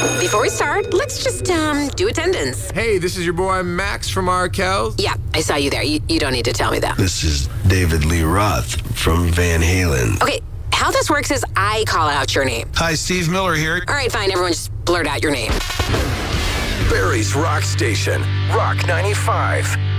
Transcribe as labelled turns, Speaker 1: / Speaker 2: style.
Speaker 1: Before we start, let's just do attendance.
Speaker 2: Hey, this is your boy Max from Arkells.
Speaker 1: Yeah, I saw you there. You don't need to tell me that.
Speaker 3: This is David Lee Roth from Van Halen.
Speaker 1: Okay, how this works is I call out your name.
Speaker 4: Hi, Steve Miller here.
Speaker 1: All right, fine. Everyone just blurt out your name.
Speaker 5: Barry's Rock Station, Rock 95.